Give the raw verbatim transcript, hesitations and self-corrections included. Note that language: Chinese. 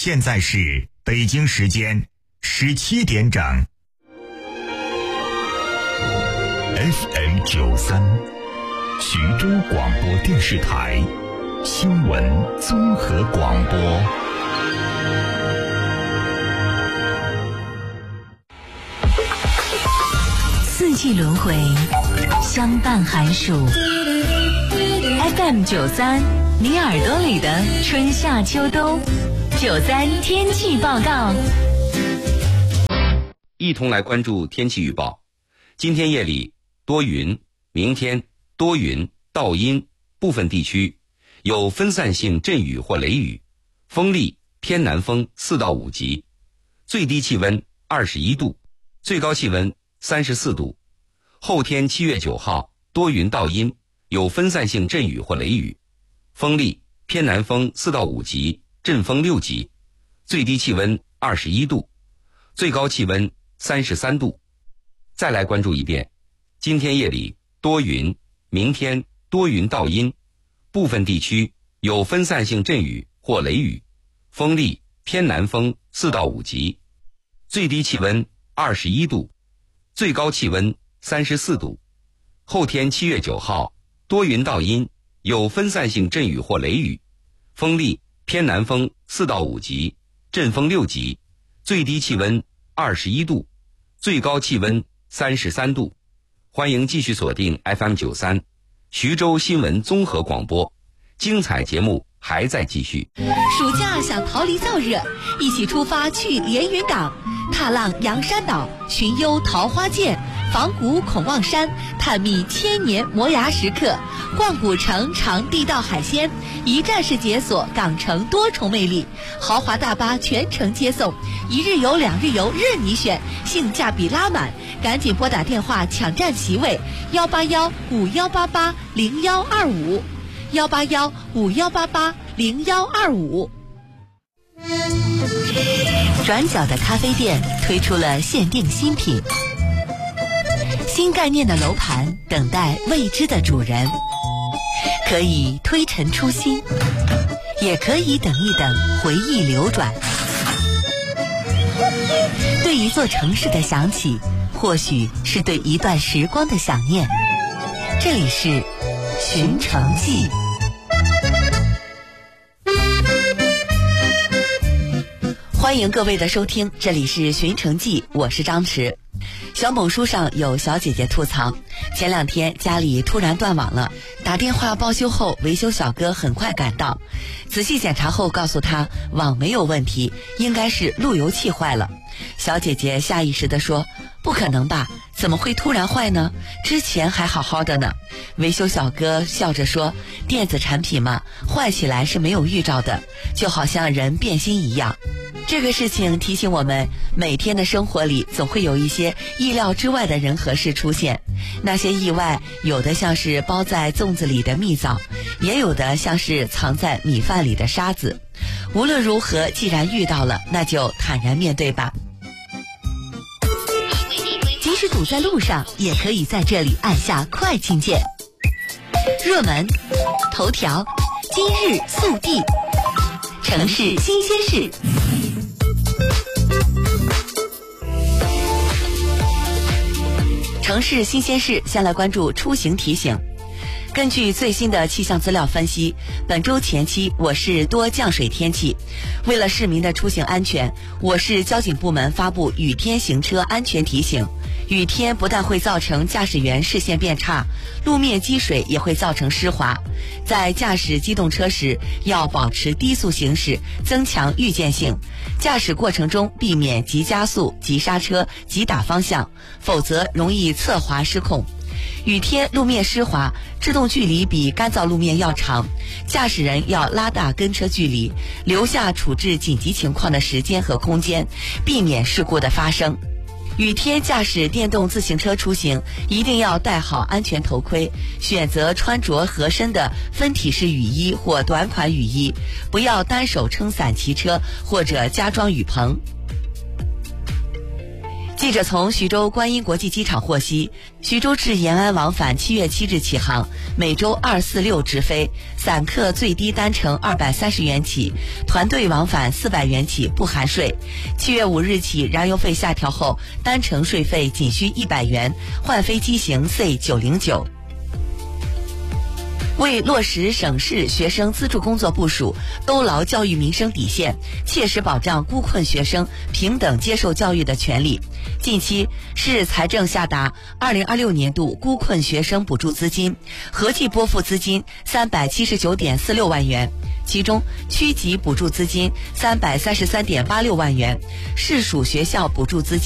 现在是北京时间十七点整。F M 九三，徐州广播电视台新闻综合广播。 四季轮回，相伴寒暑。F M 九三，你耳朵里的春夏秋冬。九三天气报告， 一同来关注天气预报。今天夜里多云，明天多云到阴，部分地区有分散性阵雨或雷雨，风力偏南风四到五级，最低气温二十一度，最高气温三十四度。后天七月九号多云到阴，有分散性阵雨或雷雨，风力偏南风四到五级，阵风六级，最低气温二十一度，最高气温三十三度。再来关注一遍，今天夜里多云，明天多云到阴，部分地区有分散性阵雨或雷雨，风力偏南风四到五级，最低气温二十一度，最高气温三十四度。后天七月九号多云到阴，有分散性阵雨或雷雨，风力偏南风四到五级，阵风六级，最低气温二十一度，最高气温三十三度。欢迎继续锁定 F M 九三，徐州新闻综合广播，精彩节目还在继续。 暑假想逃离燥热，一起出发去连云港，踏浪洋山岛，寻幽桃花涧，访古孔望山，探秘千年磨牙石刻，逛古城尝地道海鲜，一站式解锁港城多重魅力，豪华大巴全程接送，一日游两日游任你选，性价比拉满，赶紧拨打电话抢占席位，幺八幺五幺八八零幺二五，幺八幺五幺八八零幺二五。转角的咖啡店推出了限定新品，新概念的楼盘等待未知的主人，可以推陈出新，也可以等一等回忆流转。对一座城市的想起，或许是对一段时光的想念。这里是寻城记。欢迎各位的收听，这里是寻城记，我是张弛。小某书上有小姐姐吐槽，前两天家里突然断网了，打电话报修后，维修小哥很快赶到，仔细检查后告诉他网没有问题，应该是路由器坏了。小姐姐下意识地说，不可能吧，怎么会突然坏呢？之前还好好的呢。维修小哥笑着说，电子产品嘛，坏起来是没有预兆的，就好像人变心一样。这个事情提醒我们，每天的生活里总会有一些意料之外的人和事出现，那些意外有的像是包在粽子里的蜜枣，也有的像是藏在米饭里的沙子。无论如何，既然遇到了，那就坦然面对吧。即使堵在路上，也可以在这里按下快进键。热门头条，今日速递，城市新鲜事。城市新鲜事，先来关注出行提醒。根据最新的气象资料分析，本周前期我市多降水天气。为了市民的出行安全，我市交警部门发布雨天行车安全提醒。雨天不但会造成驾驶员视线变差，路面积水也会造成湿滑。在驾驶机动车时，要保持低速行驶，增强预见性。驾驶过程中避免急加速、急刹车、急打方向，否则容易侧滑失控。雨天路面湿滑，制动距离比干燥路面要长，驾驶人要拉大跟车距离，留下处置紧急情况的时间和空间，避免事故的发生。雨天驾驶电动自行车出行，一定要戴好安全头盔，选择穿着合身的分体式雨衣或短款雨衣，不要单手撑伞骑车或者加装雨棚。 记者从徐州观音国际机场获悉，徐州至延安往返七月七日起航，每周二四六直飞，散客最低单程二百三十元起，团队往返四百元起，不含税。七月五日起，燃油费下调后，单程税费仅需一百元，换飞机型 C 九零九。为落实省市学生资助工作部署，兜牢教育民生底线，切实保障孤困学生平等接受教育的权利，近期市财政下达二零二六年度孤困学生补助资金，合计拨付资金三百七十九点四六万元，其中区级补助资金三百三十三点八六万元，市属学校补助资金